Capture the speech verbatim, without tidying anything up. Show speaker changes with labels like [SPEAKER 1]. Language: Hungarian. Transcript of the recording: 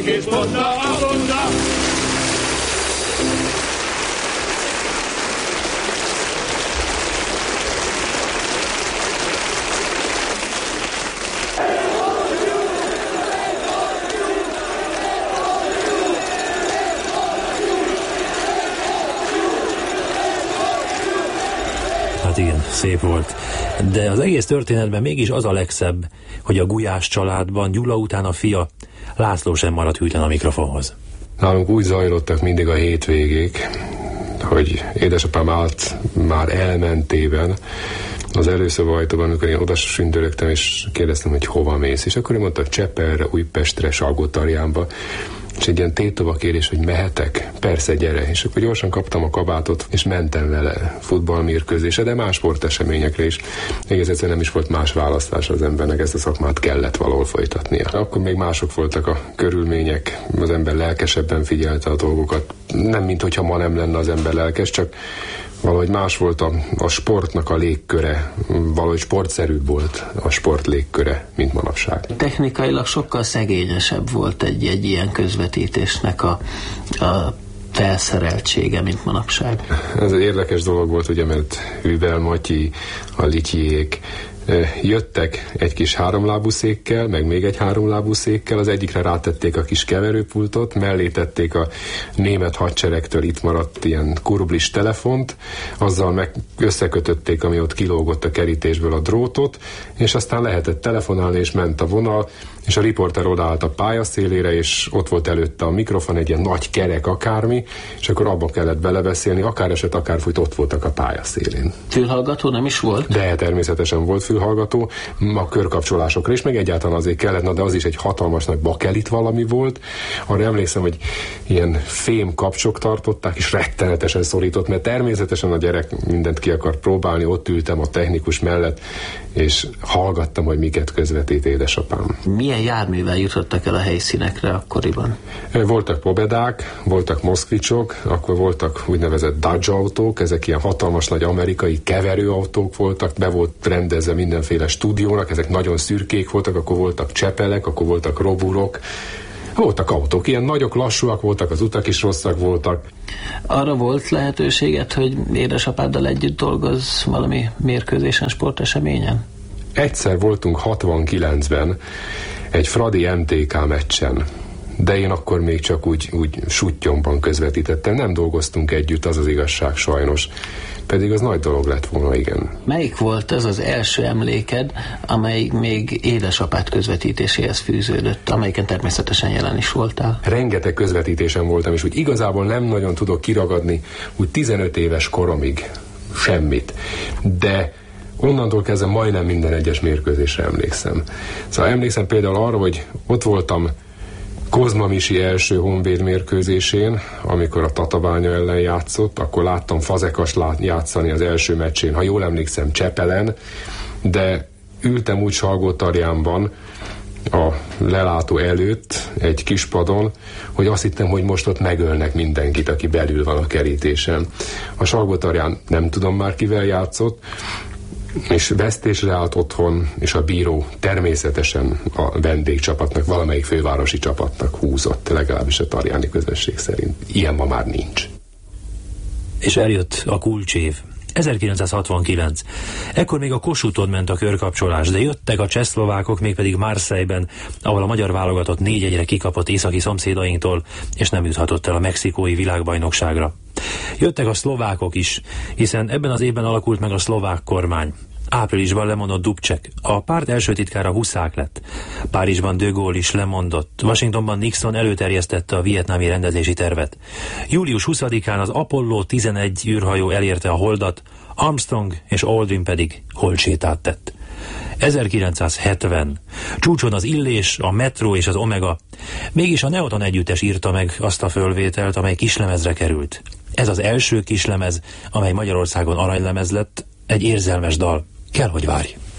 [SPEAKER 1] Hát igen, szép volt. De az egész történetben mégis az a legszebb, hogy a Gulyás családban Gyula után a fia, László sem maradt hűtlen a mikrofonhoz.
[SPEAKER 2] Nálunk úgy zajlottak mindig a hétvégék, hogy édesapám állt már elmentében az előszobba ajtóban, amikor én oda sündörögtem, és kérdeztem, hogy hova mész. És akkor ő mondta, Csepelre, Újpestre, Salgótarjánba. És egy ilyen tétova kérés, hogy mehetek? Persze, gyere. És akkor gyorsan kaptam a kabátot, és mentem vele futballmérkőzésre, de más sporteseményekre is. Egész egyszerűen nem is volt más választás az embernek, ezt a szakmát kellett valahol folytatnia. Akkor még mások voltak a körülmények, az ember lelkesebben figyelte a dolgokat. Nem, mint hogyha ma nem lenne az ember lelkes, csak valahogy más volt a, a sportnak a légköre, valahogy sportszerűbb volt a sport légköre, mint manapság.
[SPEAKER 3] Technikailag sokkal szegényesebb volt egy, egy ilyen közvetítésnek a, a felszereltsége, mint manapság.
[SPEAKER 2] Ez egy érdekes dolog volt, ugye, mert Hübel, Matyi, a Lityiék jöttek egy kis háromlábú székkel, meg még egy háromlábú székkel, az egyikre rátették a kis keverőpultot, mellé tették a német hadseregtől itt maradt ilyen kurblis telefont, azzal meg összekötötték, ami ott kilógott a kerítésből, a drótot, és aztán lehetett telefonálni, és ment a vonal, és a riporter odaállt a pályaszélére, és ott volt előtte a mikrofon, egy ilyen nagy kerek akármi, és akkor abba kellett belebeszélni, akár eset, akár fújt, ott voltak a pályaszélén.
[SPEAKER 3] Fülhallgató nem is volt?
[SPEAKER 2] De természetesen volt fülhallgató, a körkapcsolásokra is, meg egyáltalán azért kellett, na, de az is egy hatalmas nagy bakelit valami volt. Arra emlékszem, hogy ilyen fém kapcsok tartották, és rettenetesen szorított, mert természetesen a gyerek mindent ki akart próbálni, ott ültem a technikus mellett, és hallgattam, hogy miket közvetít édesapám.
[SPEAKER 3] Milyen járművel jutottak el a helyszínekre akkoriban?
[SPEAKER 2] Voltak pobedák, voltak moszkvicsok, akkor voltak úgynevezett Dodge autók, ezek ilyen hatalmas nagy amerikai keverőautók voltak, be volt rendezve mindenféle stúdiónak, ezek nagyon szürkék voltak, akkor voltak Csepelek, akkor voltak Roburok, voltak autók, ilyen nagyok, lassúak voltak, az utak is rosszak voltak.
[SPEAKER 3] Arra volt lehetőséget, hogy édesapáddal együtt dolgoz valami mérkőzésen, sporteseményen?
[SPEAKER 2] Egyszer voltunk hatvankilencben egy Fradi em té ká meccsen, de én akkor még csak úgy, úgy suttyomban közvetítettem, nem dolgoztunk együtt, az az igazság sajnos. Pedig az nagy dolog lett volna, igen.
[SPEAKER 3] Melyik volt ez az első emléked, amely még édesapád közvetítéséhez fűződött, amelyiken természetesen jelen is voltál?
[SPEAKER 2] Rengeteg közvetítésen voltam, és úgy igazából nem nagyon tudok kiragadni úgy tizenöt éves koromig semmit. De onnantól kezdve majdnem minden egyes mérkőzésre emlékszem. Szóval emlékszem például arra, hogy ott voltam Kozma Misi első honvéd mérkőzésén, amikor a Tatabánya ellen játszott, akkor láttam Fazekast játszani az első meccsén, ha jól emlékszem, Csepelen, de ültem úgy Salgótarjánban a lelátó előtt egy kis padon, hogy azt hittem, hogy most ott megölnek mindenkit, aki belül van a kerítésen. A Salgótarján nem tudom már kivel játszott, és vesztésre állt otthon, és a bíró természetesen a vendégcsapatnak, valamelyik fővárosi csapatnak húzott, legalábbis a tarjáni közösség szerint. Ilyen ma már nincs.
[SPEAKER 1] És eljött a kulcsév. ezerkilencszázhatvankilenc. Ekkor még a Kossuthon ment a körkapcsolás, de jöttek a csehszlovákok, mégpedig Marseille-ben, ahol a magyar válogatott négy egyre kikapott északi szomszédainktól, és nem juthatott el a mexikói világbajnokságra. Jöttek a szlovákok is, hiszen ebben az évben alakult meg a szlovák kormány. Áprilisban lemondott Dubček, a párt első titkára Huszák lett. Párizsban de Gaulle is lemondott, Washingtonban Nixon előterjesztette a vietnámi rendezési tervet. július huszadikán az Apollo tizenegy űrhajó elérte a Holdat, Armstrong és Aldrin pedig holdsétát tett. ezerkilencszázhetven. Csúcson az Illés, a Metro és az Omega. Mégis a Neoton együttes írta meg azt a fölvételt, amely kislemezre került. Ez az első kislemez, amely Magyarországon aranylemez lett, egy érzelmes dal. Kell, hogy várj.